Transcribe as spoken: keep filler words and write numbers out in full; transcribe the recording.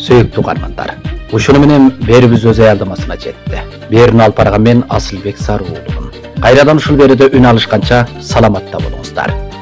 Сөйүктүү угармандар, ушуну менен берүүбүз өз аялдамасына жетти. Берүүнү алып барган мен Асылбек Сарыуулумун. Кайрадан ушул берүүдө үн алышканча саламатта болуңуздар.